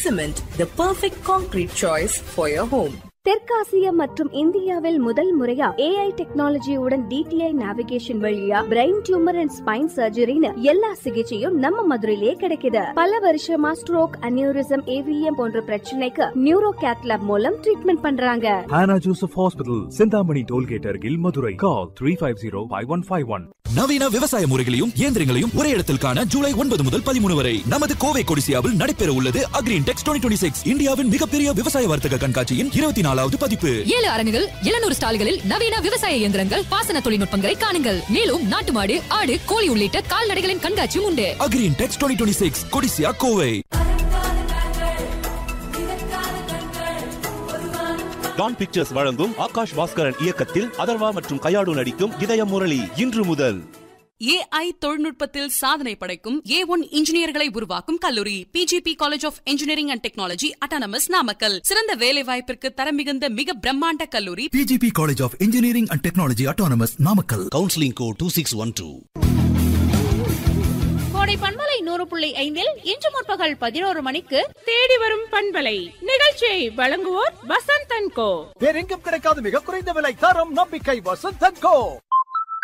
Cement, the perfect concrete choice for your home. தெற்காசியா மற்றும் இந்தியாவில் முதல் முறையா AI டெக்னாலஜியுடன் DTI நேவிகேஷன் வழியா பிரெயின் டியூமர் அண்ட் ஸ்பைன் சர்ஜரின்னு எல்லா சிகிச்சையும் நம்ம மதுரையிலே கிடைக்குது. பல வருஷமா ஸ்ட்ரோக், அனியூரிசம், AVM போன்ற பிரச்சனைக்கு நியூரோ கேத்லாப் மூலம் ட்ரீட்மெண்ட் பண்றாங்க. Hannah Joseph Hospital, Sindhamani Tollgate அருகில் மதுரை. Call 350-5151. நவீன விவசாய முறைகளையும் இயந்திரங்களையும் ஒரே இடத்தில் காண ஜூலை 9 முதல் 13 வரை நமது கோவை கொடிசியாவில் நடைபெற உள்ளது அக்ரின்டெக்ஸ் 2026 இந்தியாவின் மிகப்பெரிய விவசாய வர்த்தக கண்காட்சியின் 24வது பதிப்பு. 7 அரங்குகள், 700 ஸ்டால்களில் நவீன விவசாய இயந்திரங்கள், பாசன தொழில்நுட்பங்களை காணுங்கள். மேலும் நாட்டு மாடு, ஆடு, கோழி உள்ளிட்ட கால்நடைகளின் கண்காட்சியும் உண்டு. அக்ரின்டெக்ஸ் 2026 கொடிசியா கோவை. டான் பிக்சர்ஸ் வழங்கும் ஆகாஷ் பாஸ்கரன் இயக்கத்தில் அதர்வா மற்றும் கயாடு நடிக்கும் இதய முரளி இன்று முதல். AI தொழில்நுட்பத்தில் சாதனை படைக்கும் A1 இன்ஜினியர்களை உருவாக்கும் கல்லூரி PGP college of engineering and technology autonomous Namakkal. சிறந்த வேலை வாய்ப்பிற்கு தரம் மிகுந்த மிக பிரம்மாண்ட கல்லூரி PGP college of engineering and technology autonomous Namakkal. Counselling code 2612. கோடை பண்பலை 100.5 இன்று முற்பகல் 11 மணிக்கு தேடி வரும் பண்பலை நிகழ்ச்சியை வழங்குவோர் வசந்த் அண்ட் கோ. வேறெங்கும் கிடைக்காத மிக குறைந்த விலை, தரம், நம்பிக்கை. வசந்த் அண்ட் கோ.